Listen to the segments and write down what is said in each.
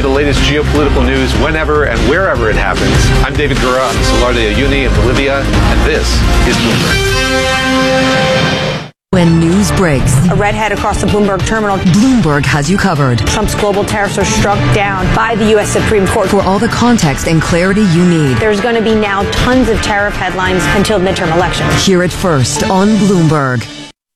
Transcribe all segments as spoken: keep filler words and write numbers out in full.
the latest geopolitical news whenever and wherever it happens. I'm David Gura on the Salar de Uyuni in Bolivia, and this is Bloomberg. When news breaks, a redhead across the Bloomberg terminal. Bloomberg has you covered. Trump's global tariffs are struck down by the U S Supreme Court. For all the context and clarity you need, there's going to be now tons of tariff headlines until midterm elections. Hear it first on Bloomberg.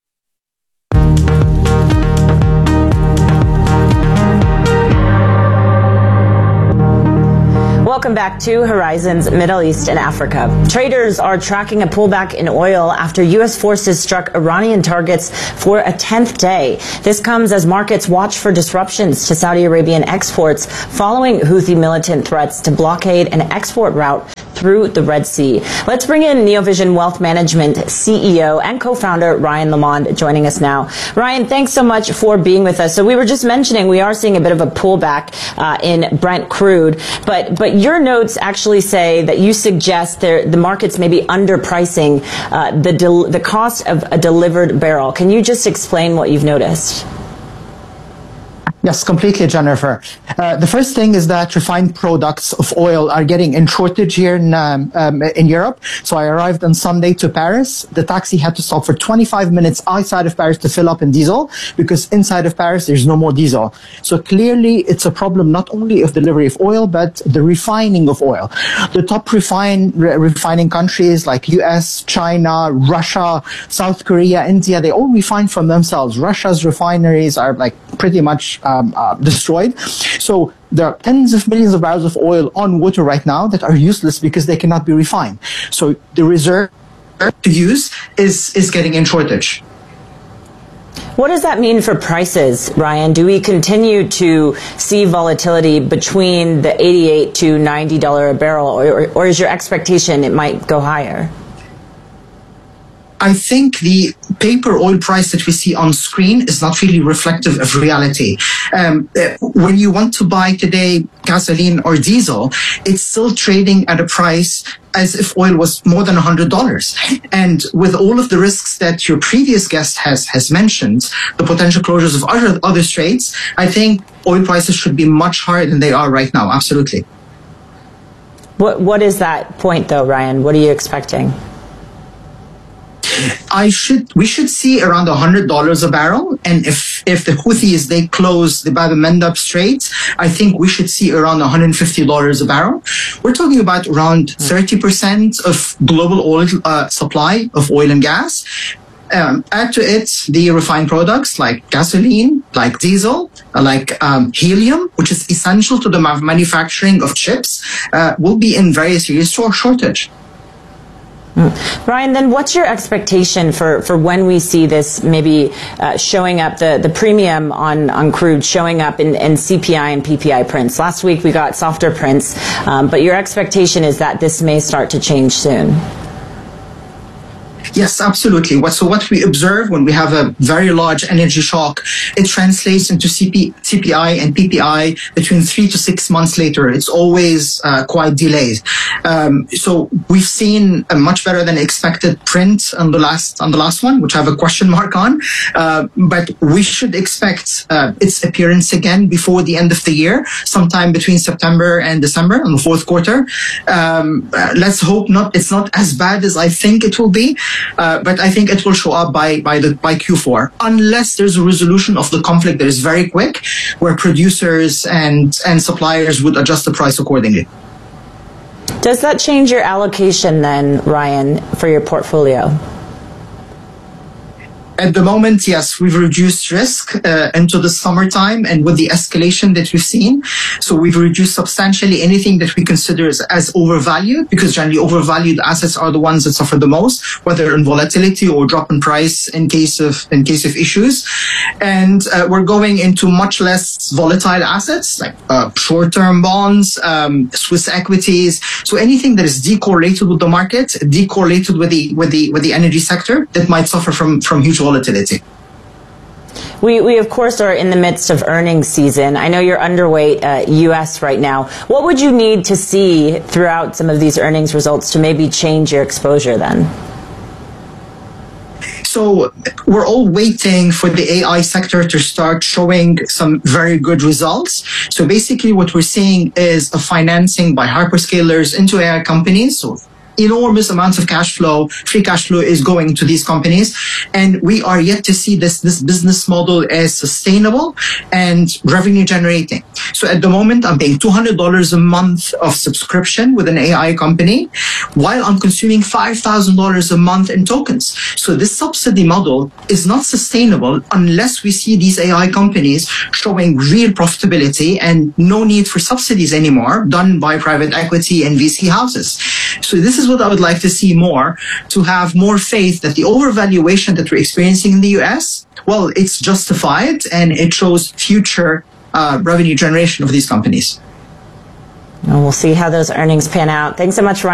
Welcome back to Horizons Middle East and Africa. Traders are tracking a pullback in oil after U S forces struck Iranian targets for a tenth day. This comes as markets watch for disruptions to Saudi Arabian exports following Houthi militant threats to blockade an export route through the Red Sea. Let's bring in Neovision Wealth Management C E O and co-founder Ryan Lamond joining us now. Ryan, thanks so much for being with us. So we were just mentioning we are seeing a bit of a pullback uh, in Brent crude, but but your notes actually say that you suggest there, the markets may be underpricing uh, the del- the cost of a delivered barrel. Can you just explain what you've noticed? Yes, completely, Jennifer. Uh, the first thing is that refined products of oil are getting in shortage here in um, um, in Europe. So I arrived on Sunday to Paris. The taxi had to stop for twenty-five minutes outside of Paris to fill up in diesel because inside of Paris there's no more diesel. So clearly it's a problem not only of delivery of oil but the refining of oil. The top refine, re- refining countries like U S, China, Russia, South Korea, India, they all refine from themselves. Russia's refineries are like pretty much Um, uh, destroyed. So there are tens of millions of barrels of oil on water right now that are useless because they cannot be refined. So the reserve to use is, is getting in shortage. What does that mean for prices, Ryan? Do we continue to see volatility between the eighty-eight to ninety dollars a barrel, or, or is your expectation it might go higher? I think the paper oil price that we see on screen is not really reflective of reality. Um, when you want to buy today gasoline or diesel, it's still trading at a price as if oil was more than one hundred dollars. And with all of the risks that your previous guest has, has mentioned, the potential closures of other, other straits, I think oil prices should be much higher than they are right now. Absolutely. What What is that point, though, Ryan? What are you expecting? I should, we should see around one hundred dollars a barrel. And if, if the Houthis, they close the Bab el-Mandab Strait, I think we should see around one hundred fifty dollars a barrel. We're talking about around thirty percent of global oil uh, supply of oil and gas. Um, add to it the refined products like gasoline, like diesel, uh, like um, helium, which is essential to the ma- manufacturing of chips, uh, will be in very serious shortage. Ryan, then what's your expectation for, for when we see this maybe uh, showing up, the, the premium on, on crude showing up in, in C P I and P P I prints? Last week we got softer prints, um, but your expectation is that this may start to change soon. Yes, absolutely. What, so what we observe when we have a very large energy shock, it translates into C P, C P I and P P I between three to six months later. It's always uh, quite delayed. Um, so we've seen a much better than expected print on the last on the last one, which I have a question mark on. Uh, but we should expect uh, its appearance again before the end of the year, sometime between September and December in the fourth quarter. Um, uh, let's hope not. It's not as bad as I think it will be. Uh, but I think it will show up by by the by Q four, unless there's a resolution of the conflict that is very quick, where producers and and suppliers would adjust the price accordingly. Does that change your allocation then, Ryan, for your portfolio? At the moment, yes, we've reduced risk uh, into the summertime and with the escalation that we've seen. So we've reduced substantially anything that we consider as, as overvalued, because generally overvalued assets are the ones that suffer the most, whether in volatility or drop in price in case of in case of issues. And uh, we're going into much less volatile assets like uh, short-term bonds, um, Swiss equities. So anything that is decorrelated with the market, decorrelated with the with the with the energy sector, that might suffer from from huge volatility. We, we, of course, are in the midst of earnings season. I know you're underweight uh, U S right now. What would you need to see throughout some of these earnings results to maybe change your exposure then? So So we're all waiting for the A I sector to start showing some very good results. So basically what we're seeing is a financing by hyperscalers into A I companies. So enormous amounts of cash flow, free cash flow is going to these companies. And we are yet to see this, this business model as sustainable and revenue generating. So at the moment, I'm paying two hundred dollars a month of subscription with an A I company while I'm consuming five thousand dollars a month in tokens. So this subsidy model is not sustainable unless we see these A I companies showing real profitability and no need for subsidies anymore done by private equity and V C houses. So this is what I would like to see more, to have more faith that the overvaluation that we're experiencing in the U S, well, it's justified and it shows future uh, revenue generation of these companies. Well, we'll see how those earnings pan out. Thanks so much, Ryan.